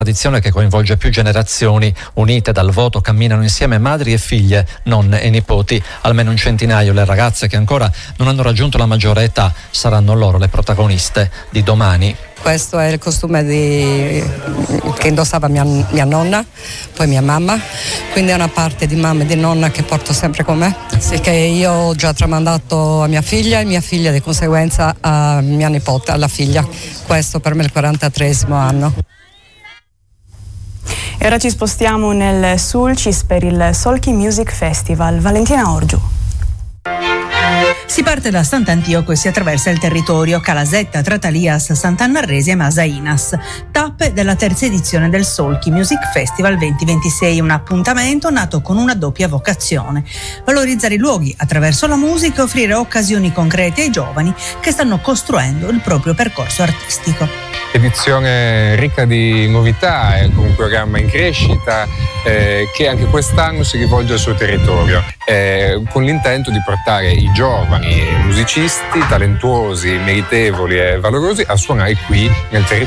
tradizione che coinvolge più generazioni, unite dal voto camminano insieme madri e figlie, nonne e nipoti. Almeno un centinaio le ragazze che ancora non hanno raggiunto la maggiore età, saranno loro le protagoniste di domani. Questo è il costume che indossava mia nonna, poi mia mamma, quindi è una parte di mamma e di nonna che porto sempre con me, che io ho già tramandato a mia figlia e mia figlia di conseguenza a mia nipote, alla figlia. Questo per me è il 43esimo anno. E ora ci spostiamo nel Sulcis per il Solchi Music Festival. Valentina Orgiu. Si parte da Sant'Antioco e si attraversa il territorio Calasetta, Tratalias, Sant'Annarresi e Masainas. Tappe della terza edizione del Solchi Music Festival 2026, un appuntamento nato con una doppia vocazione: valorizzare i luoghi attraverso la musica e offrire occasioni concrete ai giovani che stanno costruendo il proprio percorso artistico. Edizione ricca di novità, con un programma in crescita che anche quest'anno si rivolge al suo territorio, con l'intento di portare i giovani musicisti talentuosi, meritevoli e valorosi a suonare qui nel territorio